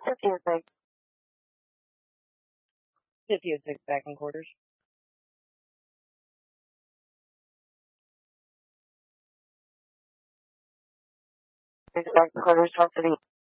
50 and 6. 50 and 6 back in quarters. Back in quarters, 12 to the